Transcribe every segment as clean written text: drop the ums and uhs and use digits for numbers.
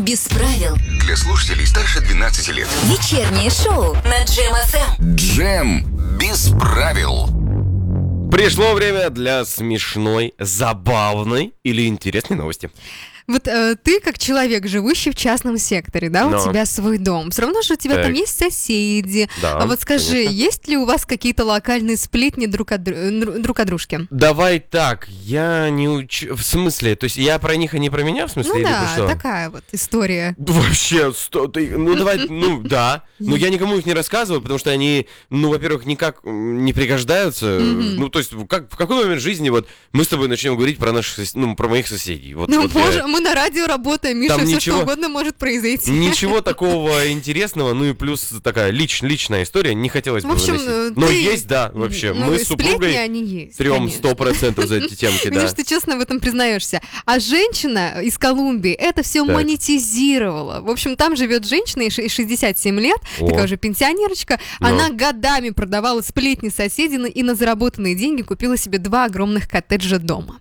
Джем без правил. Для слушателей старше 12 лет. Вечернее шоу на Джем ФМ. Джем без правил. Пришло время для смешной, забавной или интересной новости. Вот ты, как человек, живущий в частном секторе, да, у тебя свой дом. Все равно же у тебя там есть соседи. Да, а вот скажи, конечно. есть ли у вас какие-то локальные сплетни друг о дружке? Давай так, я не учу... В смысле? То есть я про них, а не про меня, в смысле? Ну или да, ты что? такая вот история. Вообще, давай, да. Но я никому их не рассказываю, потому что они, во-первых, никак не пригождаются. Ну, то есть, в какой момент жизни вот мы с тобой начнем говорить про наших, про моих соседей? Мы на радио работаем, Миша, Там все ничего- что угодно может произойти. Ничего такого интересного, ну и плюс такая личная история, не хотелось бы В общем, выносить. Но ты- есть, да, вообще. Мы с сплетни супругой они есть, трем конечно. 100% за эти темки, да. Видишь, ты честно в этом признаешься. А женщина из Колумбии это все Так. монетизировала. В общем, там живет женщина, ей 67 лет, О. такая уже пенсионерочка. Но. Она годами продавала сплетни соседей и на заработанные деньги купила себе 2 огромных коттеджа дома.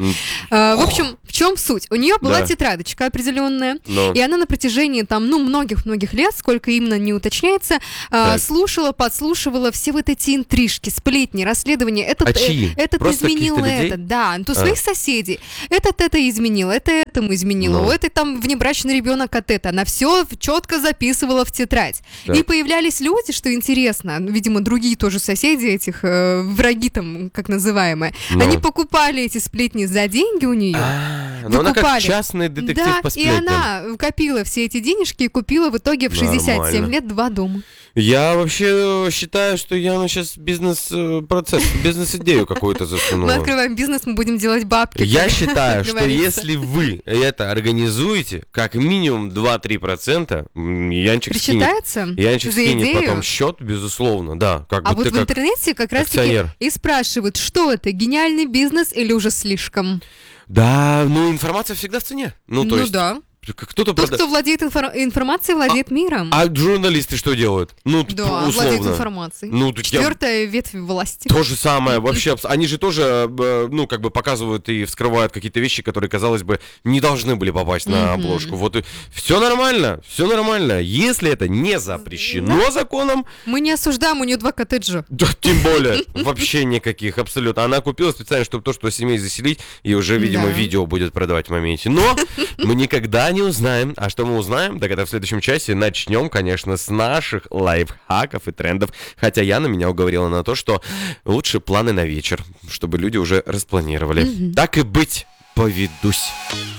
В общем, в чем суть? У нее была Да. тетрадочка определенная, Но. и она на протяжении там, многих-многих лет, сколько именно не уточняется, Так. слушала, подслушивала все вот эти интрижки, сплетни, расследования. Этот, чьи? этот Просто изменил каких-то людей? этот, да, то своих соседей. Этот это изменил, это этому изменило, Ну. у этой там внебрачный ребенок от это. Она все четко записывала в тетрадь. Так. И появлялись люди, что интересно, видимо, другие тоже соседи этих, враги там, как называемые, Ну. они покупали эти сплетни за деньги у нее. Но она как выкупали. частный детектив Да, по и сплетням. она копила все эти денежки и купила в итоге в 67 Нормально. лет 2 дома. Я вообще считаю, что я сейчас бизнес-процесс, бизнес-идею какую-то засунул. Мы открываем бизнес, мы будем делать бабки. Я как считаю, что говорится. если вы это организуете, как минимум 2-3%, Янчик скинет. Причитается Янчик за скинет идею? потом счет, безусловно, да. Как А бы вот ты в как интернете как раз-таки акционер. и спрашивают, что это, гениальный бизнес или уже слишком? Да, информация всегда в цене. Ну, то есть, да. кто-то Тот, кто владеет информацией, владеет миром. А журналисты что делают? Да, владеет условно. информацией. Так я- 4-я ветвь власти. То же самое, вообще, они же тоже, показывают и вскрывают какие-то вещи, которые, казалось бы, не должны были попасть на обложку. Вот и все нормально. Если это не запрещено законом, Мы не осуждаем, у нее 2 коттеджа. да, тем более, вообще никаких, абсолютно. Она купила специально, чтобы то, что семей заселить, и уже, видимо, Да. видео будет продавать в моменте. Но мы никогда не узнаем. А что мы узнаем? Так это в следующем часе. Начнем, конечно, с наших лайфхаков и трендов. Хотя Яна меня уговорила на то, что лучше планы на вечер, чтобы люди уже распланировали. Так и быть, поведусь.